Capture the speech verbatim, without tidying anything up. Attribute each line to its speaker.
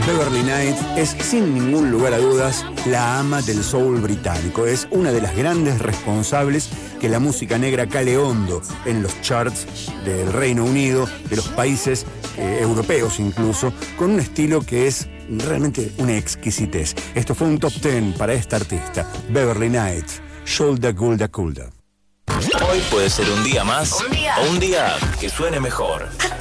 Speaker 1: Beverly Knight es, sin ningún lugar a dudas, la ama del soul británico. Es una de las grandes responsables que la música negra cale hondo en los charts del Reino Unido, de los países eh, europeos incluso, con un estilo que es realmente una exquisitez. Esto fue un top ten para esta artista, Beverly Knight, Shoulda Gulda Kulda.
Speaker 2: Hoy puede ser un día más
Speaker 3: Un día.
Speaker 2: o un día que suene mejor.